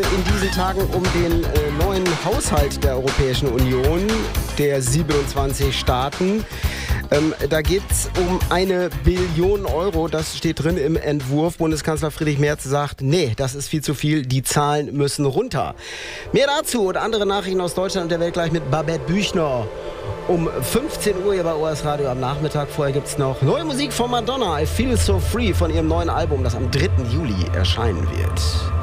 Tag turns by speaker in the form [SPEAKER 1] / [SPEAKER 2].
[SPEAKER 1] In diesen Tagen um den neuen Haushalt der Europäischen Union, der 27 Staaten. Da geht es um 1 Billion Euro, das steht drin im Entwurf. Bundeskanzler Friedrich Merz sagt, nee, das ist viel zu viel, die Zahlen müssen runter. Mehr dazu und andere Nachrichten aus Deutschland und der Welt gleich mit Babette Büchner. Um 15 Uhr hier bei OS Radio am Nachmittag. Vorher gibt es noch neue Musik von Madonna, I Feel So Free, von ihrem neuen Album, das am 3. Juli erscheinen wird.